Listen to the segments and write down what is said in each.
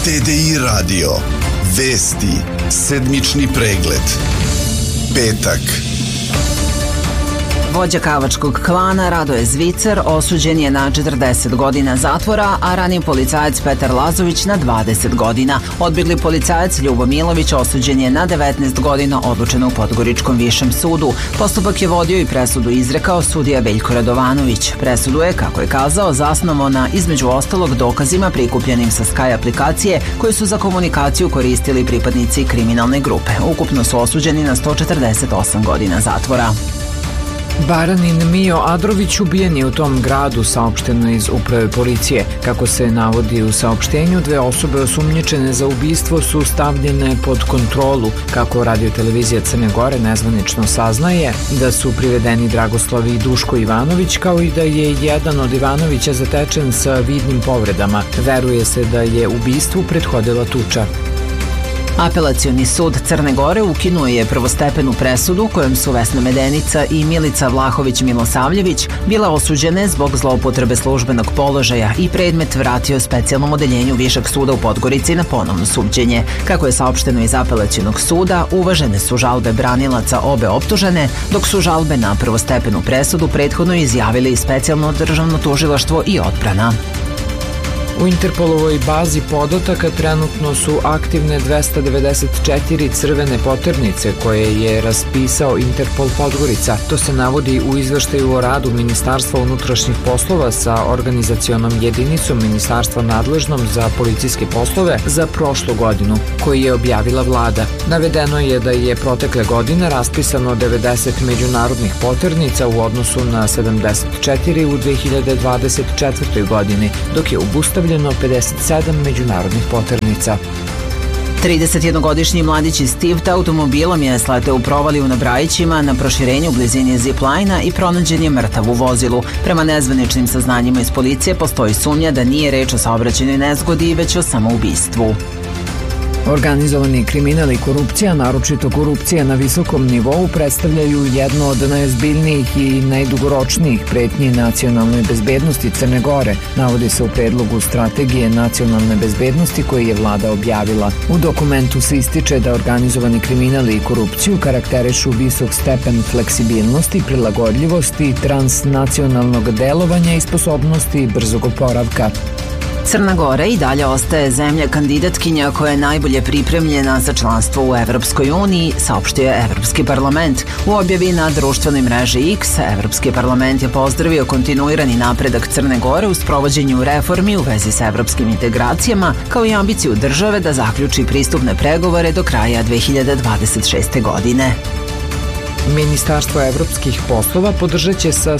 TDI Radio. Vesti. Sedmični pregled. Petak. Vođa kavačkog klana Radoje Zvicer osuđen je na 40 godina zatvora, a raniji policajac Petar Lazović na 20 godina. Odbjegli policajac Ljubo Milović osuđen je na 19 godina, odlučeno u Podgoričkom višem sudu. Postupak je vodio i presudu izrekao sudija Veljko Radovanović. Presudu je, kako je kazao, zasnovao na, između ostalog, dokazima prikupljenim sa Sky aplikacije koje su za komunikaciju koristili pripadnici kriminalne grupe. Ukupno su osuđeni na 148 godina zatvora. Baranin Mio Adrović ubijen je u tom gradu, saopšteno iz uprave policije. Kako se navodi u saopštenju, 2 osobe osumnjičene za ubistvo su stavljene pod kontrolu. Kako radiotelevizija Crne Gore nezvanično saznaje da su privedeni Dragoslav i Duško Ivanović, kao i da je jedan od Ivanovića zatečen sa vidnim povredama. Veruje se da je ubistvu prethodila tuča. Apelacioni sud Crne Gore ukinuo je prvostepenu presudu kojom su Vesna Medenica i Milica Vlahović-Milosavljević bile osuđene zbog zloupotrebe službenog položaja i predmet vratio specijalnom odeljenju Višeg suda u Podgorici na ponovno suđenje. Kako je saopšteno iz apelacionog suda, uvažene su žalbe branilaca obe optužene, dok su žalbe na prvostepenu presudu prethodno izjavili specijalno državno tužilaštvo i odbrana. U Interpolovoj bazi podataka trenutno su aktivne 294 crvene poternice koje je raspisao Interpol Podgorica. To se navodi u izveštaju o radu Ministarstva unutrašnjih poslova sa organizacionom jedinicom Ministarstva nadležnom za policijske poslove za prošlu godinu, koji je objavila vlada. Navedeno je da je protekle godine raspisano 90 međunarodnih poternica u odnosu na 74 u 2024. godini, dok je obustavljeno 57 međunarodnih poternica. 31-godišnji mladić iz Tivta automobilom je sleteo u provaliju na Brajićima na proširenju u blizini zip-lajna i pronađen je mrtav u vozilu. Prema nezvaničnim saznanjima iz policije postoji sumnja da nije reč o saobraćajnoj nezgodi, već o samoubistvu. Organizovani kriminal i korupcija, naročito korupcija na visokom nivou, predstavljaju jedno od najozbiljnijih i najdugoročnijih pretnji nacionalnoj bezbednosti Crne Gore, navodi se u predlogu strategije nacionalne bezbednosti koji je vlada objavila. U dokumentu se ističe da organizovani kriminal i korupciju karakterišu visok stepen fleksibilnosti, prilagodljivosti, transnacionalnog delovanja i sposobnosti brzog oporavka. Crna Gora i dalje ostaje zemlja kandidatkinja koja je najbolje pripremljena za članstvo u Evropskoj uniji, saopštio je Evropski parlament. U objavi na društvenoj mreži X, Evropski parlament je pozdravio kontinuirani napredak Crne Gore u sprovođenju reformi u vezi sa evropskim integracijama, kao i ambiciju države da zaključi pristupne pregovore do kraja 2026. godine. Ministarstvo evropskih poslova podržat će sa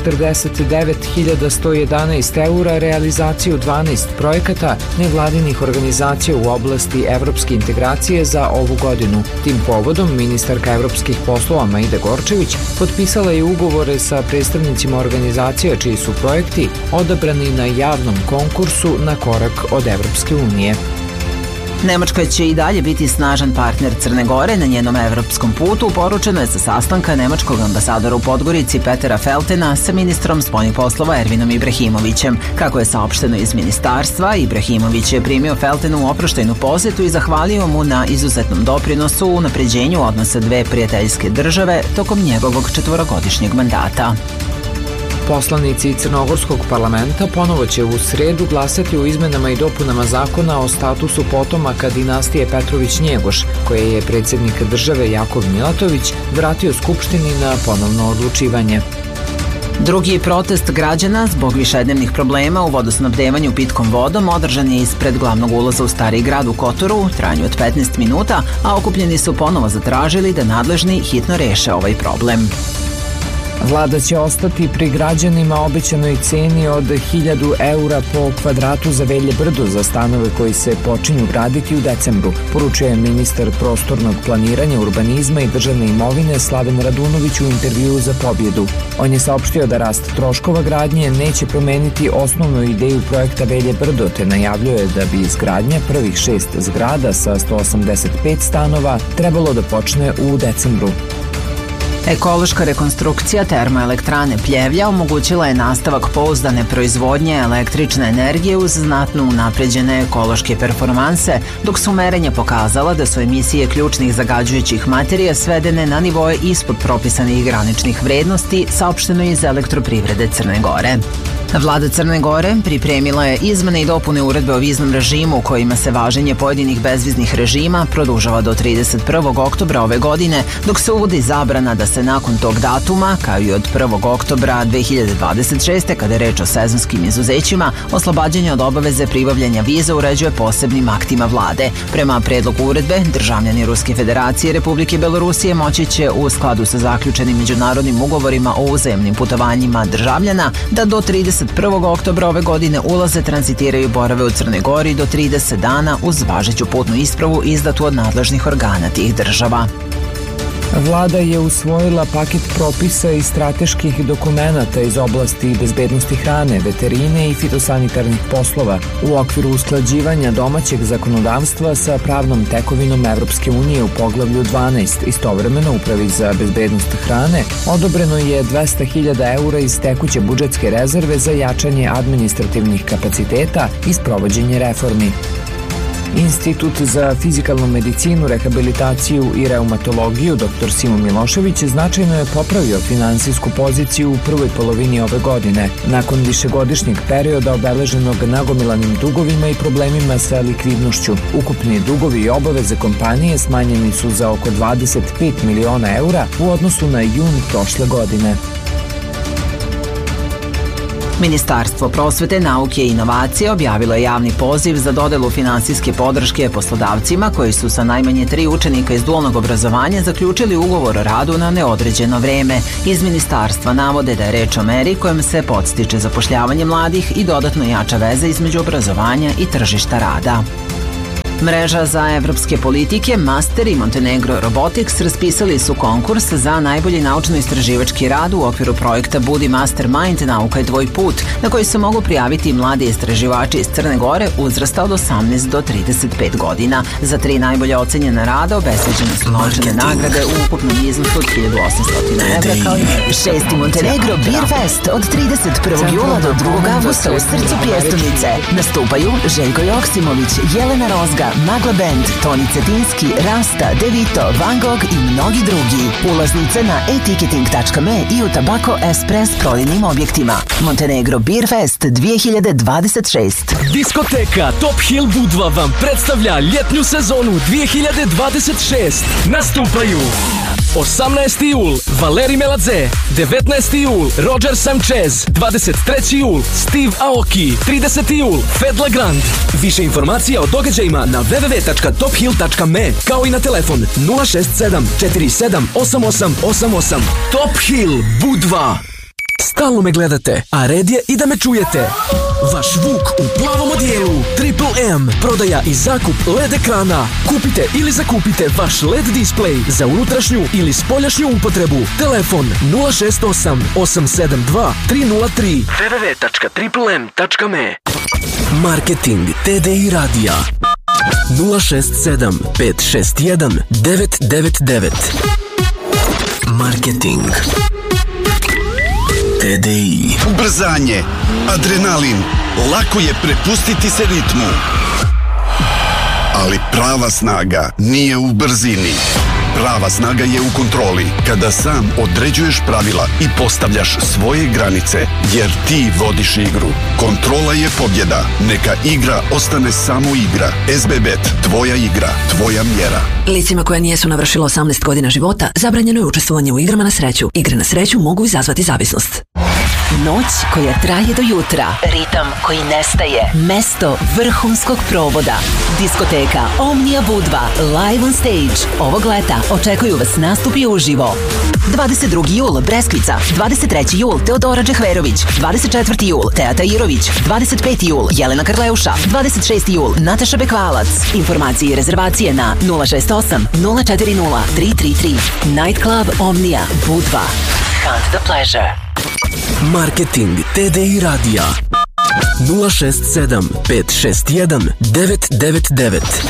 149.111 eura realizaciju 12 projekata nevladinih organizacija u oblasti evropske integracije za ovu godinu. Tim povodom ministarka evropskih poslova Maida Gorčević potpisala je ugovore sa predstavnicima organizacija čiji su projekti odabrani na javnom konkursu na korak od Evropske unije. Nemačka će i dalje biti snažan partner Crne Gore na njenom evropskom putu, poručeno je sa sastanka nemačkog ambasadora u Podgorici Petera Feltena sa ministrom spoljnih poslova Ervinom Ibrahimovićem. Kako je saopšteno iz ministarstva, Ibrahimović je primio Feltenu u oproštajnu posetu i zahvalio mu na izuzetnom doprinosu u unapređenju odnosa dve prijateljske države tokom njegovog 4-godišnjeg mandata. Poslanici Crnogorskog parlamenta ponovo će u sredu glasati o izmenama i dopunama zakona o statusu potomaka dinastije Petrović-Njegoš, koje je predsjednik države Jakov Milatović vratio Skupštini na ponovno odlučivanje. Drugi protest građana zbog višednevnih problema u vodosnabdevanju pitkom vodom održan je ispred glavnog ulaza u Stari grad u Kotoru u trajanju od 15 minuta, a okupljeni su ponovo zatražili da nadležni hitno reše ovaj problem. Vlada će ostati pri građanima obećanoj ceni od 1000 eura po kvadratu za Velje Brdo za stanove koji se počinju graditi u decembru, poručuje je ministar prostornog planiranja, urbanizma i državne imovine Slaven Radunović u intervjuu za Pobjedu. On je saopštio da rast troškova gradnje neće promeniti osnovnu ideju projekta Velje Brdo, te najavljuje da bi izgradnja prvih 6 zgrada sa 185 stanova trebalo da počne u decembru. Ekološka rekonstrukcija termoelektrane Pljevlja omogućila je nastavak pouzdane proizvodnje električne energije uz znatno unapređene ekološke performanse, dok su merenja pokazala da su emisije ključnih zagađujućih materija svedene na nivoe ispod propisanih graničnih vrednosti, saopšteno iz Elektroprivrede Crne Gore. Vlada Crne Gore pripremila je izmene i dopune uredbe o viznom režimu kojima se važenje pojedinih bezviznih režima produžava do 31. oktobra ove godine, dok se uvodi zabrana da se nakon tog datuma, kao i od 1. oktobra 2026. kada je reč o sezonskim izuzećima, oslobađanje od obaveze pribavljanja viza uređuje posebnim aktima vlade. Prema predlogu uredbe, državljani Ruske federacije i Republike Belorusije moći će u skladu sa zaključenim međunarodnim ugovorima o uzajamnim putovanjima državljana da do 31. oktobra ove godine ulaze, tranzitiraju i borave u Crnoj Gori do 30 dana uz važeću putnu ispravu izdatu od nadležnih organa tih država. Vlada je usvojila paket propisa i strateških dokumenata iz oblasti bezbednosti hrane, veterine i fitosanitarnih poslova u okviru usklađivanja domaćeg zakonodavstva sa pravnom tekovinom Evropske unije u poglavlju 12. Istovremeno Upravi za bezbednost hrane odobreno je 200.000 eura iz tekuće budžetske rezerve za jačanje administrativnih kapaciteta i sprovođenje reformi. Institut za fizikalnu medicinu, rehabilitaciju i reumatologiju dr. Simo Milošević značajno je popravio finansijsku poziciju u prvoj polovini ove godine, nakon višegodišnjeg perioda obeleženog nagomilanim dugovima i problemima sa likvidnošću. Ukupni dugovi i obaveze kompanije smanjeni su za oko 25 miliona eura u odnosu na jun prošle godine. Ministarstvo prosvete, nauke i inovacije objavilo je javni poziv za dodelu finansijske podrške poslodavcima koji su sa najmanje 3 učenika iz dualnog obrazovanja zaključili ugovor o radu na neodređeno vreme. Iz ministarstva navode da je reč o meri kojom se podstiče zapošljavanje mladih i dodatno jača veza između obrazovanja i tržišta rada. Mreža za evropske politike, Master i Montenegro Robotics raspisali su konkurs za najbolji naučno-istraživački rad u okviru projekta Budi Mastermind, nauka je tvoj put, na koji se mogu prijaviti mladi istraživači iz Crne Gore uzrasta od 18 do 35 godina. Za 3 najbolje ocenjena rada obezbeđene su novčane nagrade u ukupnom iznosu od 1.800 evra, kao i 6. Montenegro Beer Fest od 31. jula do 2. avgusta u srcu Prijestunice. Nastupaju Željko Joksimović, Jelena Rozga, Magla Band, Toni Cetinski, Rasta, Devito, Van Gogh i mnogi drugi. Ulaznice na e-ticketing.me i u Tabako Express prodajnim objektima. Montenegro Beer Fest 2026. Diskoteka Top Hill Budva vam predstavlja ljetnju sezonu 2026. Nastupaju 18. jul Valeri Meladze, 19. jul Roger Sanchez, 23. jul Steve Aoki, 30. jul Fedla Grand. Više informacija o događajima na www.tophill.me, kao i na telefon 067 47 88 88. Top Hill Budva. Stalno me gledate, a red je i da me čujete. Vaš Vuk u plavom odijelu, Triple M, prodaja i zakup LED ekrana. Kupite ili zakupite vaš LED display za unutrašnju ili spoljašnju upotrebu. Telefon 068 872 303. www.triplem.me. Marketing TDI radija 067 561 999. Marketing TDI. Ubrzanje, adrenalin, lako je prepustiti se ritmu. Ali prava snaga nije u brzini. Prava snaga je u kontroli, kada sam određuješ pravila i postavljaš svoje granice, jer ti vodiš igru. Kontrola je pobjeda. Neka igra ostane samo igra. SBBet, tvoja igra, tvoja mjera. Licima koja nijesu navršila 18 godina života, zabranjeno je učestvovanje u igrama na sreću. Igre na sreću mogu izazvati zavisnost. Noć koja traje do jutra. Ritam koji nestaje. Mesto vrhunskog provoda. Diskoteka Omnia Budva live on stage. Ovog leta očekuju vas nastupi uživo. 22. jul Breskvica, 23. jul Teodora Džehverović, 24. jul Teata Irović, 25. jul Jelena Karleuša, 26. jul Nataša Bekvalac. Informacije i rezervacije na 068 040 333. Night Club Omnia Budva. Hunt the pleasure. Marketing TDI radija 067 561 999.